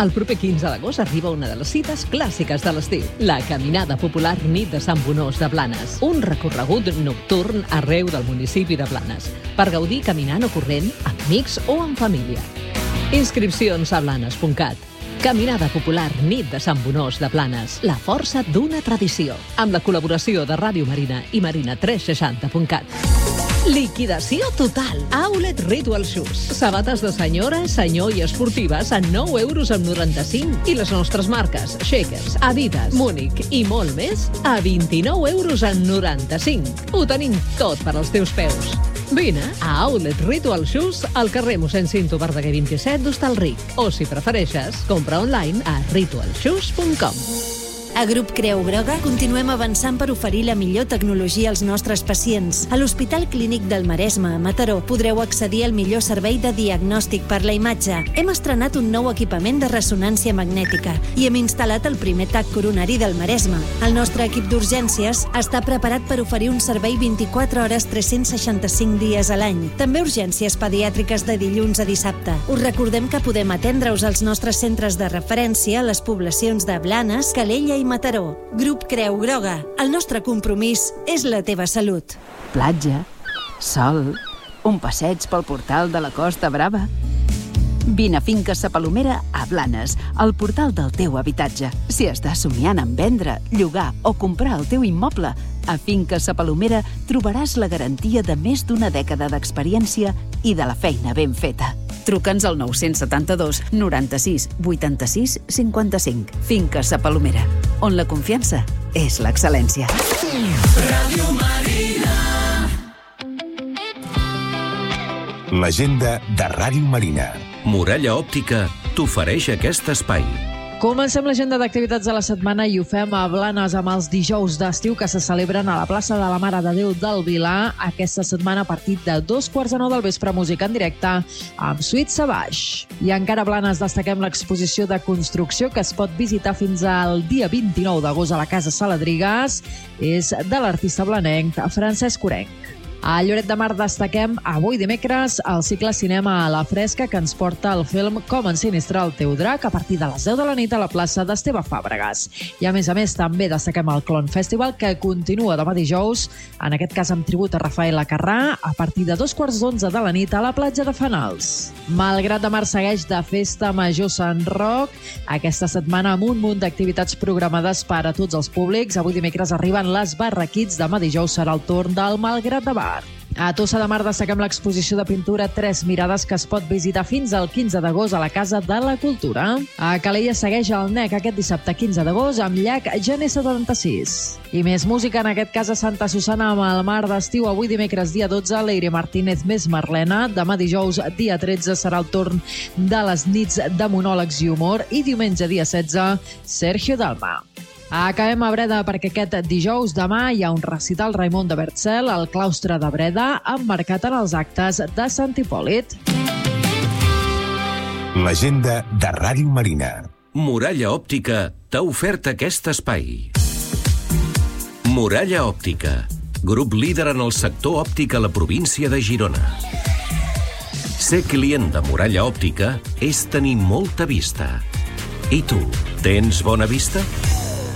El proper 15 d'agost arriba una de les cites clàssiques de l'estiu, la Caminada Popular Nit de Sant Bonós de Blanes. Un recorregut nocturn arreu del municipi de Blanes, per gaudir caminant o corrent, amb amics o en família. Inscripcions a blanes.cat. Caminada Popular Nit de Sant Bonós de Blanes, la força d'una tradició, amb la col·laboració de Ràdio Marina i marina360.cat. Liquidació total. Outlet Ritual Shoes. Sabates de senyora, senyor i esportives a 9,95 € i les nostres marques Shakers, Adidas, Múnich i molt més a 29,95 €. Ho tenim tot per als teus peus. Vine a Outlet Ritual Shoes al carrer mossèn Cinto Verdaguer 27 d'Hostalric o, si prefereixes, compra online a ritualshoes.com. A Grup Creu Groga continuem avançant per oferir la millor tecnologia als nostres pacients. A l'Hospital Clínic del Maresme, a Mataró, podreu accedir al millor servei de diagnòstic per la imatge. Hem estrenat un nou equipament de ressonància magnètica i hem instal·lat el primer TAC coronari del Maresme. El nostre equip d'urgències està preparat per oferir un servei 24 hores 365 dies a l'any. També urgències pediàtriques de dilluns a dissabte. Us recordem que podem atendre-us als nostres centres de referència a les poblacions de Blanes, Calella i Mataró. Grup Creu Groga. El nostre compromís és la teva salut. Platja, sol, un passeig pel portal de la Costa Brava. Vine a Finca Sa Palomera a Blanes, al portal del teu habitatge. Si estàs somiant en vendre, llogar o comprar el teu immoble, a Finca Sa Palomera trobaràs la garantia de més d'una dècada d'experiència i de la feina ben feta. Truca'ns al 972 96 86 55. Finca Sa Palomera, on la confiança és l'excel·lència. Ràdio Marina. L'agenda de Ràdio Marina. Muralla Òptica t'ofereix aquest espai. Comencem l'agenda d'activitats de la setmana i ho fem a Blanes amb els dijous d'estiu que se celebren a la plaça de la Mare de Déu del Vilar. Aquesta setmana a partir de 2:45 del vespre, música en directe amb Sweet Savage. I encara a Blanes destaquem l'exposició de construcció que es pot visitar fins al dia 29 d'agost a la Casa Saladrigas. És de l'artista blanenc Francesc Orenc. A Lloret de Mar destaquem avui dimecres el cicle Cinema a la Fresca que ens porta el film Com ensinistrar el teu drac a partir de les 10 de la nit a la plaça d'Esteve Fàbregas. I a més també destaquem el Clon Festival que continua demà dijous, en aquest cas amb tribut a Rafael Acarrà, a partir de 2:15 de la nit a la platja de Fanals. Malgrat de Mar segueix de festa major Sant Roc, aquesta setmana amb un munt d'activitats programades per a tots els públics. Avui dimecres arriben les barraquits, demà dijous serà el torn del Malgrat de Mar. A Tossa de Mar destaquem l'exposició de pintura Tres Mirades que es pot visitar fins al 15 d'agost a la Casa de la Cultura. A Calella segueix el NEC aquest dissabte 15 d'agost amb Llac Gener 76. I més música, en aquest cas a Santa Susana amb el Mar d'estiu. Avui dimecres dia 12, Leire Martínez més Marlena. Demà dijous dia 13 serà el torn de les nits de monòlegs i humor. I diumenge dia 16, Sergio Dalma. Acabem a Breda perquè aquest dijous demà hi ha un recital Raimon de Bertzel al claustre de Breda, emmarcat en els actes de Sant Hipòlit. L'agenda de Ràdio Marina. Muralla Òptica t'ha ofert aquest espai. Muralla Òptica, grup líder en el sector òptic a la província de Girona. Ser client de Muralla Òptica és tenir molta vista. I tu, tens bona vista?